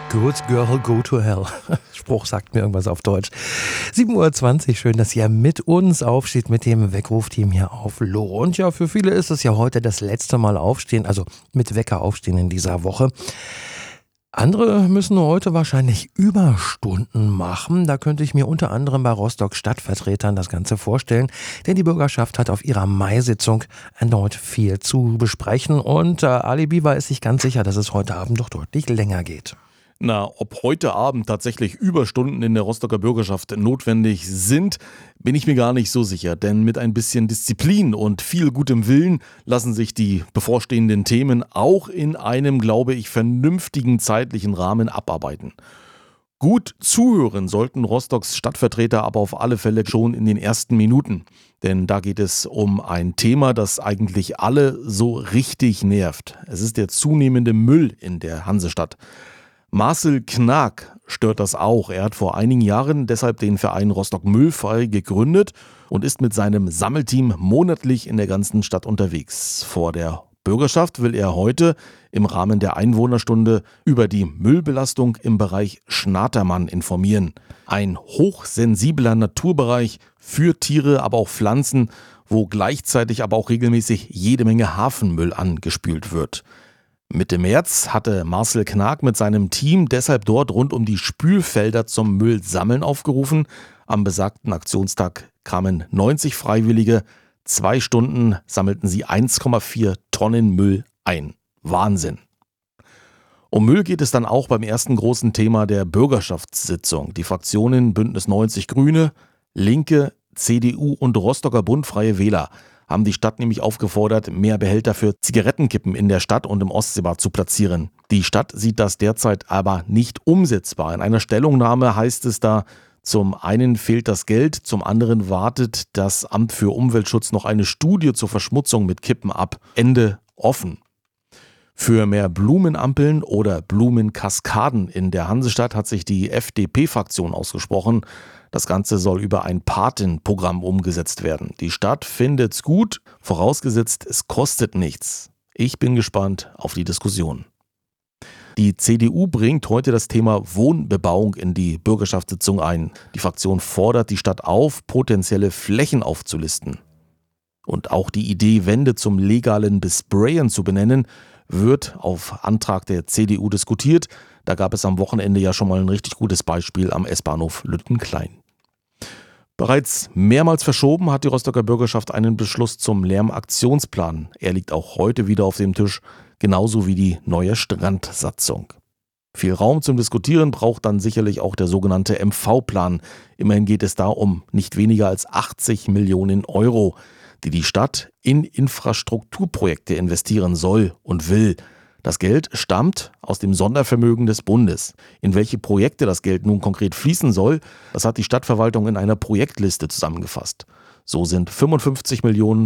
Good girl, go to hell. Spruch sagt mir irgendwas auf Deutsch. 7:20 Uhr, schön, dass ihr mit uns aufsteht, mit dem Weckrufteam hier auf LO. Und ja, für viele ist es ja heute das letzte Mal aufstehen, also mit Wecker aufstehen in dieser Woche. Andere müssen heute wahrscheinlich Überstunden machen. Da könnte ich mir unter anderem bei Rostock Stadtvertretern das Ganze vorstellen, denn die Bürgerschaft hat auf ihrer Mai-Sitzung erneut viel zu besprechen und Ali Biwa ist sich ganz sicher, dass es heute Abend doch deutlich länger geht. Na, ob heute Abend tatsächlich Überstunden in der Rostocker Bürgerschaft notwendig sind, bin ich mir gar nicht so sicher. Denn mit ein bisschen Disziplin und viel gutem Willen lassen sich die bevorstehenden Themen auch in einem, glaube ich, vernünftigen zeitlichen Rahmen abarbeiten. Gut zuhören sollten Rostocks Stadtvertreter aber auf alle Fälle schon in den ersten Minuten. Denn da geht es um ein Thema, das eigentlich alle so richtig nervt. Es ist der zunehmende Müll in der Hansestadt. Marcel Knag stört das auch. Er hat vor einigen Jahren deshalb den Verein Rostock Müllfrei gegründet und ist mit seinem Sammelteam monatlich in der ganzen Stadt unterwegs. Vor der Bürgerschaft will er heute im Rahmen der Einwohnerstunde über die Müllbelastung im Bereich Schnatermann informieren. Ein hochsensibler Naturbereich für Tiere, aber auch Pflanzen, wo gleichzeitig aber auch regelmäßig jede Menge Hafenmüll angespült wird. Mitte März hatte Marcel Knag mit seinem Team deshalb dort rund um die Spülfelder zum Müllsammeln aufgerufen. Am besagten Aktionstag kamen 90 Freiwillige. 2 Stunden sammelten sie 1,4 Tonnen Müll ein. Wahnsinn. Um Müll geht es dann auch beim ersten großen Thema der Bürgerschaftssitzung. Die Fraktionen Bündnis 90 Grüne, Linke, CDU und Rostocker Bund Freie Wähler haben die Stadt nämlich aufgefordert, mehr Behälter für Zigarettenkippen in der Stadt und im Ostseebad zu platzieren. Die Stadt sieht das derzeit aber nicht umsetzbar. In einer Stellungnahme heißt es da, zum einen fehlt das Geld, zum anderen wartet das Amt für Umweltschutz noch eine Studie zur Verschmutzung mit Kippen ab. Ende offen. Für mehr Blumenampeln oder Blumenkaskaden in der Hansestadt hat sich die FDP-Fraktion ausgesprochen. Das Ganze soll über ein Patenprogramm umgesetzt werden. Die Stadt findet's gut, vorausgesetzt es kostet nichts. Ich bin gespannt auf die Diskussion. Die CDU bringt heute das Thema Wohnbebauung in die Bürgerschaftssitzung ein. Die Fraktion fordert die Stadt auf, potenzielle Flächen aufzulisten. Und auch die Idee, Wände zum legalen Besprayen zu benennen, wird auf Antrag der CDU diskutiert. Da gab es am Wochenende ja schon mal ein richtig gutes Beispiel am S-Bahnhof Lüttenklein. Bereits mehrmals verschoben hat die Rostocker Bürgerschaft einen Beschluss zum Lärmaktionsplan. Er liegt auch heute wieder auf dem Tisch, genauso wie die neue Strandsatzung. Viel Raum zum Diskutieren braucht dann sicherlich auch der sogenannte MV-Plan. Immerhin geht es da um nicht weniger als 80 Millionen Euro, die die Stadt in Infrastrukturprojekte investieren soll und will. Das Geld stammt aus dem Sondervermögen des Bundes. In welche Projekte das Geld nun konkret fließen soll, das hat die Stadtverwaltung in einer Projektliste zusammengefasst. So sind 55 Millionen